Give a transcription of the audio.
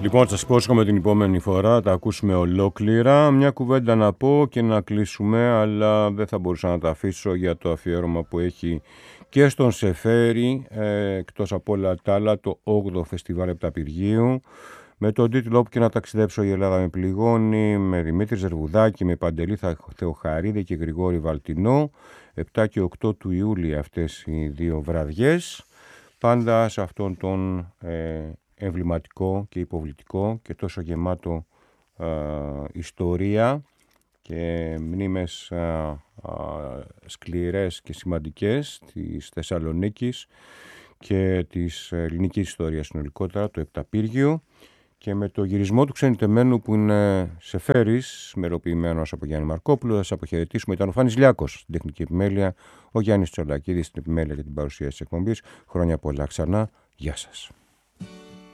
Λοιπόν, σας υπόσχομαι την επόμενη φορά τα ακούσουμε ολόκληρα. Μια κουβέντα να πω και να κλείσουμε, αλλά δεν θα μπορούσα να τα αφήσω για το αφιέρωμα που έχει και στον Σεφέρη, εκτός από όλα τα άλλα, το 8ο Φεστιβάλ Επταπηργίου, με τον τίτλο «Όπου και να ταξιδέψω η Ελλάδα με πληγώνει», με Δημήτρη Ζερβουδάκη, με Παντελή Θεοχαρίδη και Γρηγόρη Βαλτινό, 7 και 8 του Ιούλη αυτές οι δύο βραδιές, πάντα σε αυτόν τον εμβληματικό και υποβλητικό και τόσο γεμάτο ιστορία και μνήμες σκληρές και σημαντικές της Θεσσαλονίκης και της ελληνικής ιστορίας συνολικότερα, το Επταπύργιο, και με το γυρισμό του ξενιτεμένου που είναι Σεφέρης, μελοποιημένος από Γιάννη Μαρκόπουλο. Θα σας αποχαιρετήσουμε. Ήταν ο Φάνης Λιάκος στην τεχνική επιμέλεια, ο Γιάννης Τσολακίδης στην επιμέλεια και την παρουσία της εκπομπής. Χρόνια πολλά ξανά. Γεια σας.